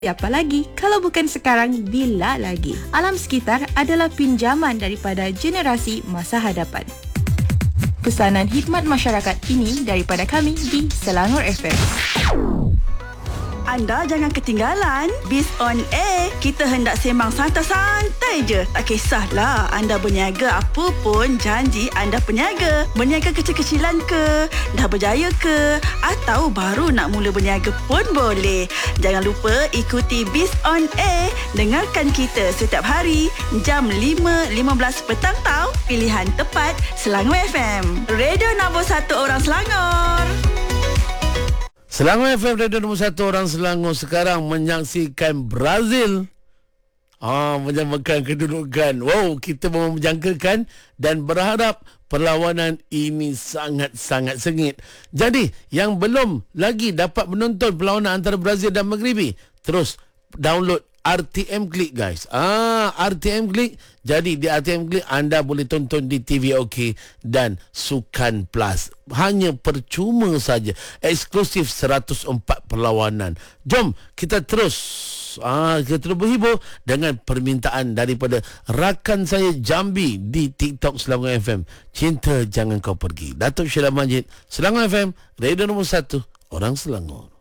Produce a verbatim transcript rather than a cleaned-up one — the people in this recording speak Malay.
Siapa lagi kalau bukan sekarang, bila lagi? Alam sekitar adalah pinjaman daripada generasi masa hadapan. Pesanan khidmat masyarakat ini daripada kami di Selangor F M. Anda jangan ketinggalan Biz on Air. Kita hendak sembang santai-santai je. Tak kisahlah anda berniaga apa pun, janji anda peniaga. Berniaga kecil-kecilan ke, dah berjaya ke, atau baru nak mula berniaga pun boleh. Jangan lupa ikuti Biz on Air. Dengarkan kita setiap hari jam lima lima belas petang tau. Pilihan tepat Selangor F M. Radio nombor satu orang Selangor. Selangor F M, radio nombor satu orang Selangor, sekarang menyaksikan Brazil ah, menyamakan kedudukan. Wow, kita mahu menjangkakan dan berharap perlawanan ini sangat-sangat sengit. Jadi, yang belum lagi dapat menonton perlawanan antara Brazil dan Maghribi, terus download R T M Click, guys. Ah, R T M Click. Jadi di R T M Click anda boleh tonton di T V OK dan Sukan Plus. Hanya percuma saja. Eksklusif seratus empat perlawanan. Jom kita terus ah, kita terus berhibur dengan permintaan daripada rakan saya Jambi di TikTok Selangor F M. Cinta jangan kau pergi. Datuk Syirah Majid, Selangor F M, radio nombor satu orang Selangor.